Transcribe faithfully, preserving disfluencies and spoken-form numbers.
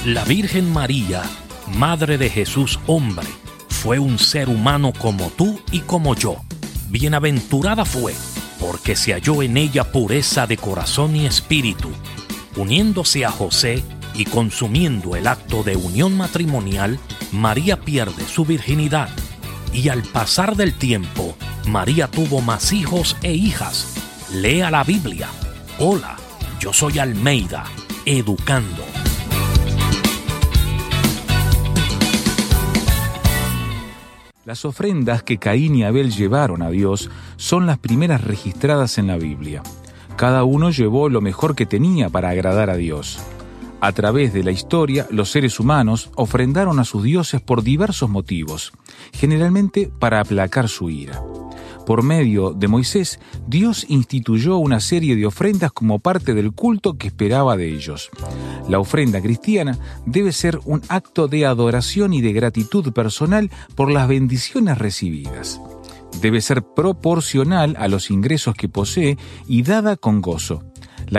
La Virgen María, Madre de Jesús hombre, fue un ser humano como tú y como yo. Bienaventurada fue, porque se halló en ella pureza de corazón y espíritu. Uniéndose a José y consumiendo el acto de unión matrimonial, María pierde su virginidad. Y al pasar del tiempo, María tuvo más hijos e hijas. Lea la Biblia. Hola, yo soy Almeida, educando. Las ofrendas que Caín y Abel llevaron a Dios son las primeras registradas en la Biblia. Cada uno llevó lo mejor que tenía para agradar a Dios. A través de la historia, los seres humanos ofrendaron a sus dioses por diversos motivos, generalmente para aplacar su ira. Por medio de Moisés, Dios instituyó una serie de ofrendas como parte del culto que esperaba de ellos. La ofrenda cristiana debe ser un acto de adoración y de gratitud personal por las bendiciones recibidas. Debe ser proporcional a los ingresos que posee y dada con gozo.